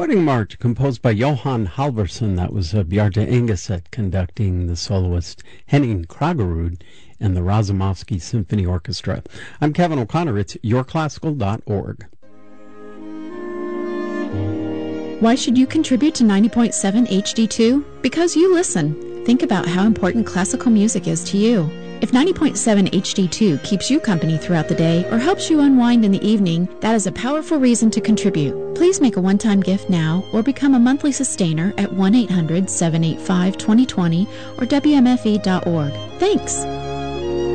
Wedding March, composed by Johan Halvorsen. That was Bjarte Engeset conducting, the soloist Henning Kragerud, and the Razumovsky Symphony Orchestra. I'm Kevin O'Connor. It's yourclassical.org. Why should you contribute to 90.7 HD2? Because you listen. Think about how important classical music is to you. If 90.7 HD2 keeps you company throughout the day or helps you unwind in the evening, that is a powerful reason to contribute. Please make a one-time gift now or become a monthly sustainer at 1-800-785-2020 or WMFE.org. Thanks!